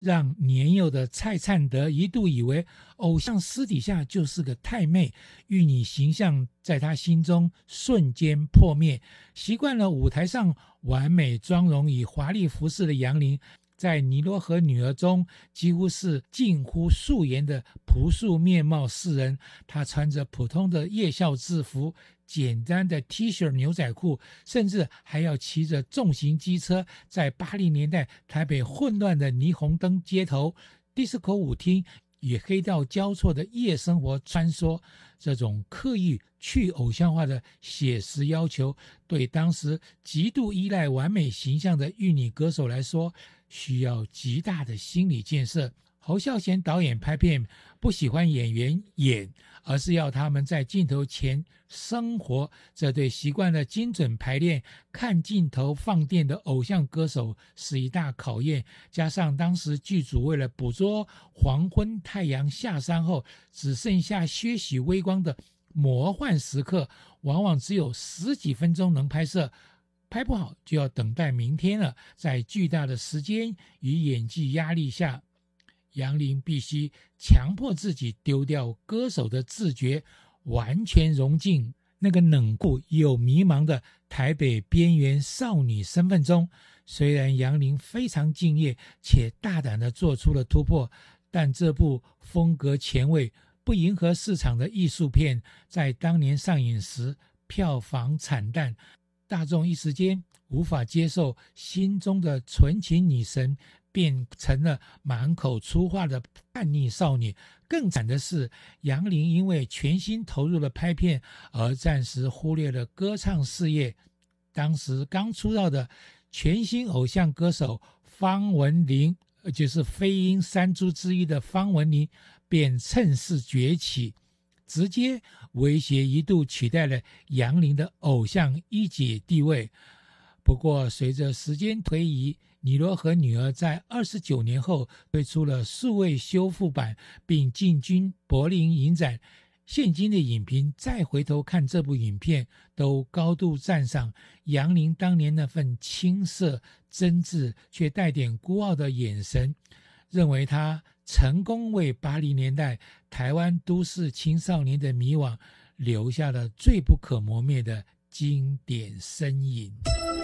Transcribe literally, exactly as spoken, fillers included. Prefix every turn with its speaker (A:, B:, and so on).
A: 让年幼的蔡灿德一度以为偶像私底下就是个太妹，玉女形象在他心中瞬间破灭。习惯了舞台上完美妆容与华丽服饰的杨林，在《尼罗河女儿》中几乎是近乎素颜的朴素面貌示人。她穿着普通的夜校制服，简单的 T 恤牛仔裤，甚至还要骑着重型机车，在八零年代台北混乱的霓虹灯街头、disco 舞厅与黑道交错的夜生活穿梭。这种刻意去偶像化的写实要求，对当时极度依赖完美形象的玉女歌手来说，需要极大的心理建设。侯孝贤导演拍片不喜欢演员演，而是要他们在镜头前生活，这对习惯了精准排练、看镜头放电的偶像歌手是一大考验。加上当时剧组为了捕捉黄昏太阳下山后只剩下些许微光的魔幻时刻，往往只有十几分钟能拍摄，拍不好就要等待明天了。在巨大的时间与演技压力下，杨林必须强迫自己丢掉歌手的自觉，完全融进那个冷酷又迷茫的台北边缘少女身份中。虽然杨林非常敬业且大胆地做出了突破，但这部风格前卫、不迎合市场的艺术片在当年上映时票房惨淡，大众一时间无法接受，心中的纯情女神变成了满口粗话的叛逆少女。更惨的是，杨林因为全心投入了拍片而暂时忽略了歌唱事业。当时刚出道的全新偶像歌手方文琳，就是飞鹰三猪之一的方文琳，便趁势崛起，直接威胁一度取代了杨林的偶像一姐地位。不过随着时间推移，尼罗河女儿在二十九年后推出了数位修复版，并进军柏林影展。现今的影评再回头看这部影片，都高度赞赏杨林当年那份青涩真挚却带点孤傲的眼神，认为他成功为八零年代台湾都市青少年的迷惘留下了最不可磨灭的经典身影。